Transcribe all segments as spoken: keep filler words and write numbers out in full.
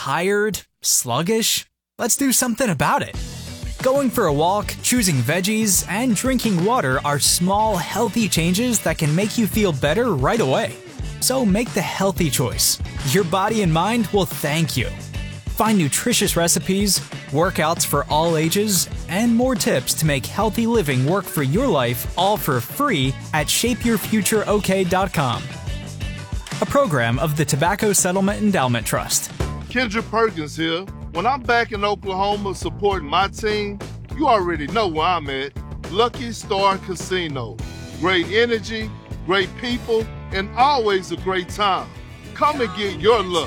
tired, sluggish? Let's do something about it. Going for a walk, choosing veggies, and drinking water are small, healthy changes that can make you feel better right away. So make the healthy choice. Your body and mind will thank you. Find nutritious recipes, workouts for all ages, and more tips to make healthy living work for your life, all for free at shape your future ok dot com. A program of the Tobacco Settlement Endowment Trust. Kendra Perkins here. When I'm back in Oklahoma supporting my team, you already know where I'm at. Lucky Star Casino. Great energy, great people, and always a great time. Come and get your luck.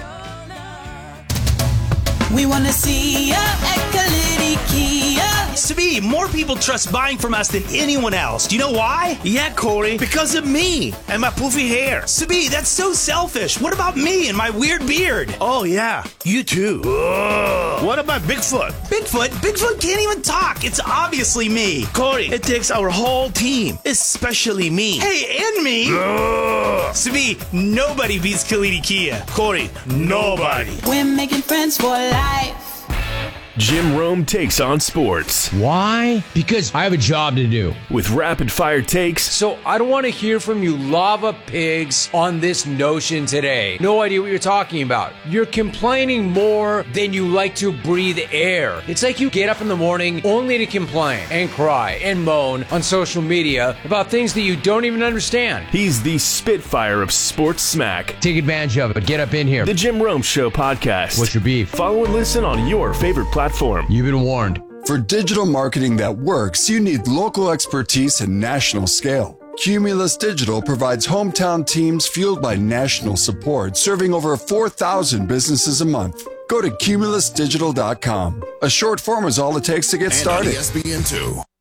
We wanna see ya at Kalidi Kia. Sabi, more people trust buying from us than anyone else. Do you know why? Yeah, Corey, because of me and my poofy hair. Sabi, that's so selfish. What about me and my weird beard? Oh, yeah, you too. Ugh. What about Bigfoot? Bigfoot? Bigfoot can't even talk. It's obviously me. Corey, it takes our whole team, especially me. Hey, and me. Ugh. Sabi, nobody beats Kalidi Kia. Corey, nobody. We're making friends for life. Jim Rome takes on sports. Why? Because I have a job to do. With rapid fire takes. So I don't want to hear from you lava pigs on this notion today. No idea what you're talking about. You're complaining more than you like to breathe air. It's like you get up in the morning only to complain and cry and moan on social media about things that you don't even understand. He's the Spitfire of sports smack. Take advantage of it. Get up in here. The Jim Rome Show podcast. What's your beef? Follow and listen on your favorite platform. You've been warned. For digital marketing that works, you need local expertise and national scale. Cumulus Digital provides hometown teams fueled by national support, serving over four thousand businesses a month. Go to cumulus digital dot com. A short form is all it takes to get started. And on E S P N two.